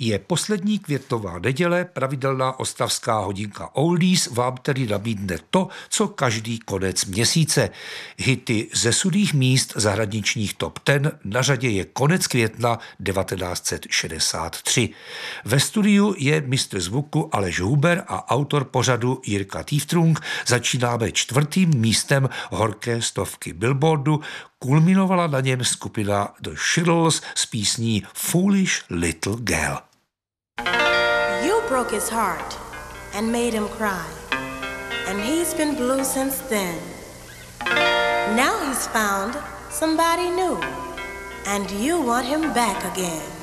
Je poslední květnová neděle, pravidelná ostravská hodinka Oldies vám tedy nabídne to, co každý konec měsíce. Hity ze sudých míst zahraničních top 10, na řadě je konec května 1963. Ve studiu je mistr zvuku Aleš Huber a autor pořadu Jirka Týftrung. Začínáme 4. místem horké stovky Billboardu. Kulminovala na něm skupina The Shirelles s písní Foolish Little Girl. You broke his heart and made him cry, and he's been blue since then. Now he's found somebody new, and you want him back again.